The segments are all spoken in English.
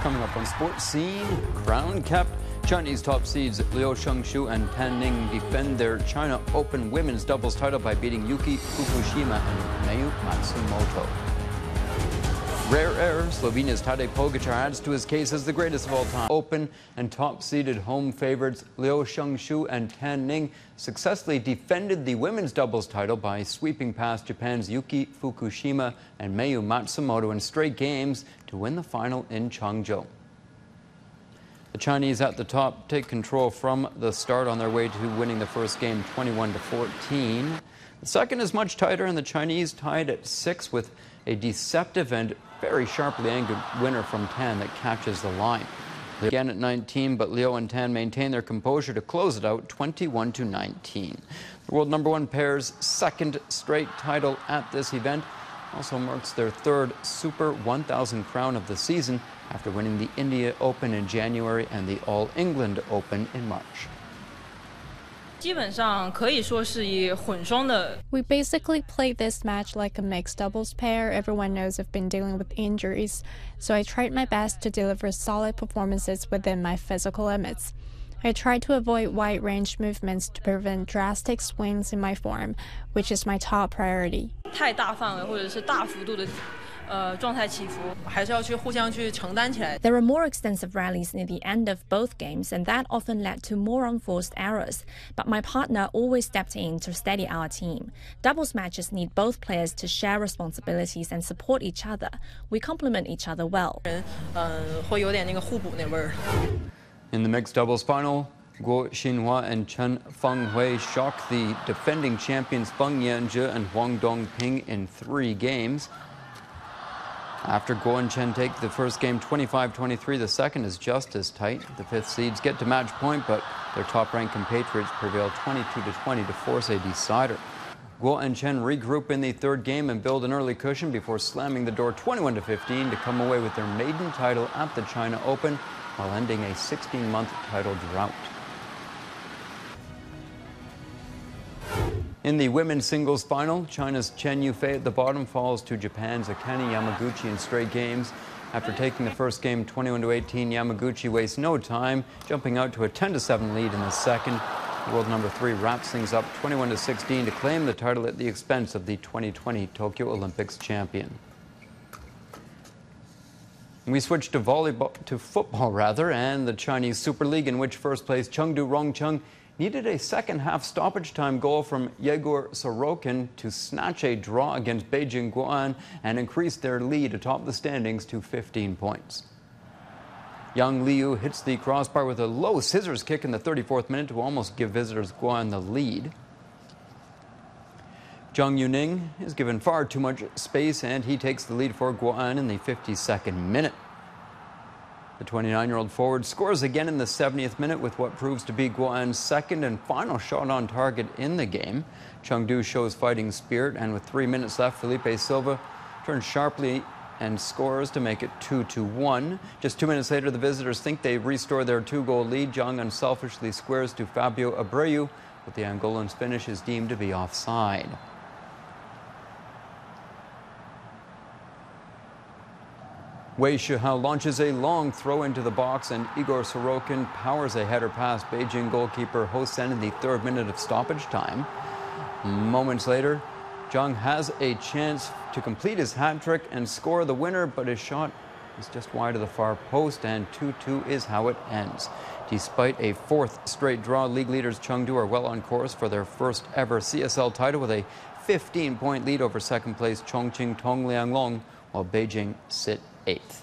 Coming up on Sports Scene, crown kept. Chinese top seeds Liu Shengshu and Tan Ning defend their China Open women's doubles title by beating Yuki Fukushima and Mayu Matsumoto. Rare air, Slovenia's Tadej Pogačar adds to his case as the greatest of all time. Open and top-seeded home favorites Liu Shengshu and Tan Ning successfully defended the women's doubles title by sweeping past Japan's Yuki Fukushima and Mayu Matsumoto in straight games to win the final in Changzhou. The Chinese at the top take control from the start on their way to winning the first game 21-14. The second is much tighter, and the Chinese tied at 6 with a deceptive and very sharply angled winner from Tan that catches the line. Again at 19, but Liu and Tan maintain their composure to close it out 21-19. The world number one pair's second straight title at this event also marks their third Super 1000 crown of the season after winning the India Open in January and the All England Open in March. We basically played this match like a mixed doubles pair. Everyone knows I've been dealing with injuries, so I tried my best to deliver solid performances within my physical limits. I tried to avoid wide-range movements to prevent drastic swings in my form, which is my top priority. There are more extensive rallies near the end of both games, and that often led to more unforced errors. But my partner always stepped in to steady our team. Doubles matches need both players to share responsibilities and support each other. We complement each other well. In the mixed doubles final, Guo Xinhua and Chen Fenghui shocked the defending champions Feng Yanzhe and Huang Dongping in 3 games. After Guo and Chen take the first game 25-23, the second is just as tight. The fifth seeds get to match point, but their top-ranked compatriots prevail 22-20 to force a decider. Guo and Chen regroup in the third game and build an early cushion before slamming the door 21-15 to come away with their maiden title at the China Open while ending a 16-month title drought. In the women's singles final, China's Chen Yufei at the bottom falls to Japan's Akane Yamaguchi in straight games. After taking the first game 21-18, Yamaguchi wastes no time, jumping out to a 10-7 lead in the second. World number 3 wraps things up 21-16 to claim the title at the expense of the 2020 Tokyo Olympics champion. We switch to football, and the Chinese Super League, in which first place Chengdu Rongcheng needed a second-half stoppage time goal from Yegor Sorokin to snatch a draw against Beijing Guoan and increase their lead atop the standings to 15 points. Yang Liu hits the crossbar with a low scissors kick in the 34th minute to almost give visitors Guoan the lead. Zhang Yuning is given far too much space, and he takes the lead for Guoan in the 52nd minute. The 29-year-old forward scores again in the 70th minute with what proves to be Guoan's second and final shot on target in the game. Chengdu shows fighting spirit, and with 3 minutes left, Felipe Silva turns sharply and scores to make it 2-1. Just 2 minutes later, the visitors think they restore their 2-goal lead. Zhang unselfishly squares to Fabio Abreu, but the Angolan's finish is deemed to be offside. Wei Shihao launches a long throw into the box, and Igor Sorokin powers a header past Beijing goalkeeper Ho Sen in the 3rd minute of stoppage time. Moments later, Zhang has a chance to complete his hat trick and score the winner, but his shot is just wide of the far post, and 2-2 is how it ends. Despite a 4th straight draw, league leaders Chengdu are well on course for their first ever CSL title with a 15-point lead over second place Chongqing Tonglianglong, while Beijing sit 8th.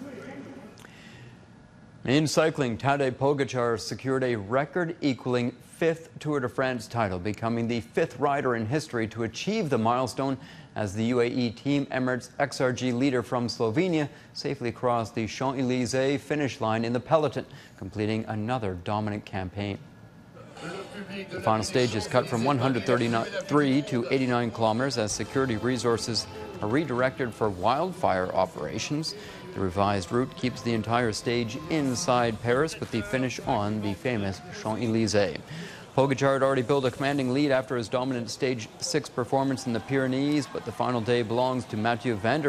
In cycling, Tadej Pogačar secured a record-equaling 5th Tour de France title, becoming the 5th rider in history to achieve the milestone as the UAE Team Emirates XRG leader from Slovenia safely crossed the Champs-Élysées finish line in the peloton, completing another dominant campaign. The final stage is cut from 133 to 89 kilometers as security resources are redirected for wildfire operations. The revised route keeps the entire stage inside Paris with the finish on the famous Champs-Élysées. Pogačar had already built a commanding lead after his dominant Stage 6 performance in the Pyrenees, but the final day belongs to Mathieu van der